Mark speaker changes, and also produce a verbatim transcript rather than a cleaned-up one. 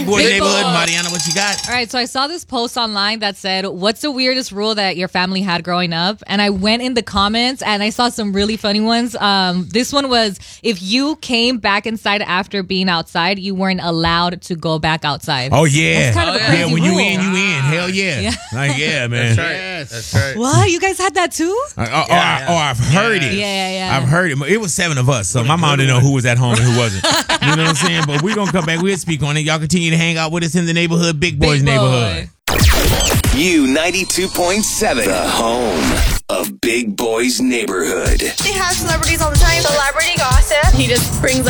Speaker 1: Boy neighborhood, Mariana, what you got?
Speaker 2: All right, so I saw this post online that said, what's the weirdest rule that your family had growing up? And I went in the comments and I saw some really funny ones. Um, this one was, if you came back inside after being outside, you weren't allowed to go back outside.
Speaker 1: Oh, yeah.
Speaker 2: That's kind
Speaker 1: oh,
Speaker 2: of a
Speaker 1: yeah.
Speaker 2: crazy
Speaker 1: yeah, when
Speaker 2: rule.
Speaker 1: you in, you in. Hell yeah.
Speaker 2: Yeah.
Speaker 1: Like, yeah, man.
Speaker 3: That's right. Yes. That's right.
Speaker 2: What? You guys had that too?
Speaker 1: Uh, oh,
Speaker 3: Yeah,
Speaker 1: oh, I, oh, I've heard
Speaker 2: Yeah,
Speaker 1: it.
Speaker 2: yeah, yeah.
Speaker 1: I've heard it. It was seven of us, so my mom didn't know who was at home and who wasn't. You know what I'm saying? But we're going to come back. We'll speak on it. Y'all continue to hang out with us in the neighborhood, Big Boys
Speaker 2: Big boy.
Speaker 1: neighborhood.
Speaker 4: U ninety-two point seven, the home of Big Boys Neighborhood.
Speaker 5: They have celebrities all the time. Celebrity gossip. He just brings like